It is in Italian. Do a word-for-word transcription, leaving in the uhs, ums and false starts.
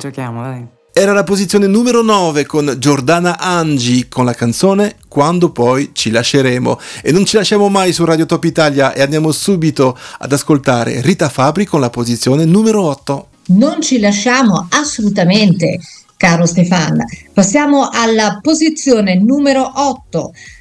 Giochiamo, dai. Era la posizione numero nove con Giordana Angi con la canzone Quando poi ci lasceremo. E non ci lasciamo mai su Radio Top Italia e andiamo subito ad ascoltare Rita Fabri con la posizione numero otto. Non ci lasciamo assolutamente, caro Stefan. Passiamo alla posizione numero otto.